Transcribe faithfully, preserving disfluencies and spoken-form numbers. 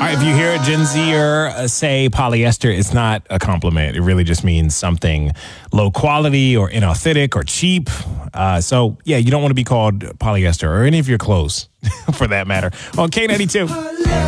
right, if you hear a Gen Zer uh, say polyester, it's not a compliment. It really just means something low quality or inauthentic or cheap. Uh, so, yeah, you don't want to be called polyester or any of your clothes, for that matter. On K ninety-two.